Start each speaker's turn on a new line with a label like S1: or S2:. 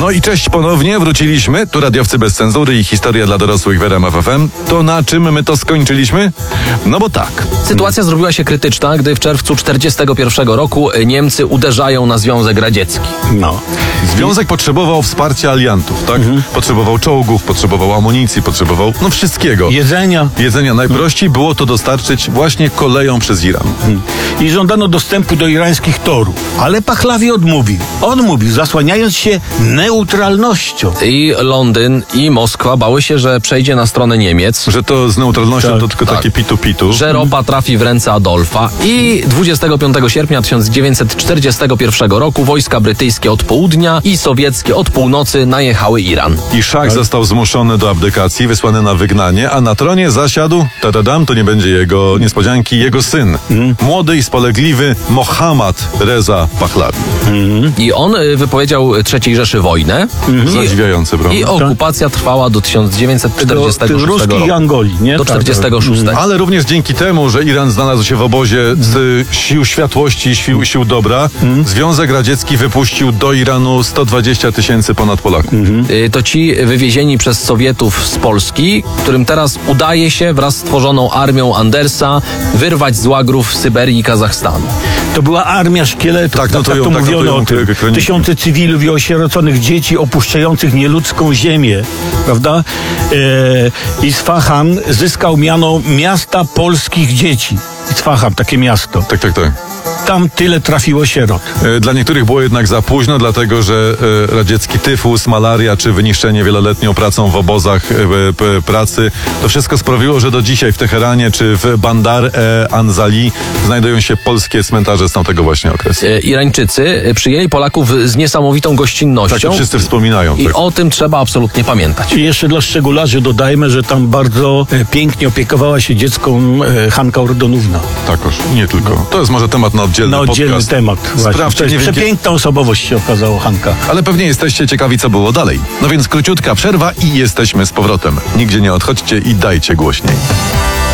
S1: No i cześć ponownie, wróciliśmy. Tu radiowcy bez cenzury i historia dla dorosłych w RMF FM. To na czym my to skończyliśmy? No bo tak.
S2: Sytuacja zrobiła się krytyczna, gdy w czerwcu 1941 roku Niemcy uderzają na Związek Radziecki.
S3: No.
S1: Związek potrzebował wsparcia aliantów, tak? Potrzebował czołgów, potrzebował amunicji, potrzebował wszystkiego.
S3: Jedzenia.
S1: Najprościej było to dostarczyć właśnie koleją przez Iran.
S3: I żądano dostępu do irańskich torów. Ale Pahlavi odmówił, zasłaniając się neutralnością.
S2: I Londyn i Moskwa bały się, że przejdzie na stronę Niemiec,
S1: Że to z neutralnością
S3: Tak,
S1: to tylko takie pitu-pitu.
S2: że ropa trafi w ręce Adolfa i 25 sierpnia 1941 roku wojska brytyjskie od południa i sowieckie od północy najechały Iran.
S1: I szach został zmuszony do abdykacji, wysłany na wygnanie, a na tronie zasiadł, to nie będzie jego niespodzianki, jego syn. Młody i spolegliwy Mohammad Reza Pahlavi.
S2: I on wypowiedział III Rzeszy wojnę
S1: Zadziwiające, prawda?
S2: i okupacja trwała do 1946
S3: Tych ruskich
S2: roku.
S3: Angolii, nie?
S2: Do 1946.
S1: Ale również dzięki temu, że Iran znalazł się w obozie z sił światłości, sił dobra, Związek Radziecki wypuścił do Iranu 120 000 ponad Polaków.
S2: To ci wywiezieni przez Sowietów z Polski, którym teraz udaje się wraz z stworzoną armią Andersa wyrwać z łagrów Syberii i Kazachstanu.
S3: To była armia szkieletów,
S1: Tak,
S3: to mówiono o tym.
S1: kroniki.
S3: Tysiące cywilów i osieroconych dzieci opuszczających nieludzką ziemię, prawda? Isfahan zyskał miano miasta polskich dzieci. Isfahan, takie miasto.
S1: Tak.
S3: Tam tyle trafiło sierot.
S1: Dla niektórych było jednak za późno, dlatego że radziecki tyfus, malaria czy wyniszczenie wieloletnią pracą w obozach pracy, to wszystko sprawiło, że do dzisiaj w Teheranie czy w Bandar Anzali znajdują się polskie cmentarze z tamtego właśnie okresu.
S2: Irańczycy przyjęli Polaków z niesamowitą
S1: Tak,
S2: gościnnością
S1: to wszyscy wspominają.
S2: i
S1: Tak.
S2: o tym trzeba absolutnie pamiętać.
S3: I jeszcze dla szczególarzy dodajmy, że tam bardzo pięknie opiekowała się dzieckiem Hanka Ordonówna.
S1: Takoż, nie tylko. To jest może temat na oddzielny podcast.
S3: Temat. Właśnie.
S1: Sprawdźcie,
S3: To jest
S1: nie wiem,
S3: przepiękna osobowość się okazało Hanka.
S1: ale pewnie jesteście ciekawi, co było dalej. No więc króciutka przerwa i jesteśmy z powrotem. Nigdzie nie odchodźcie i dajcie głośniej.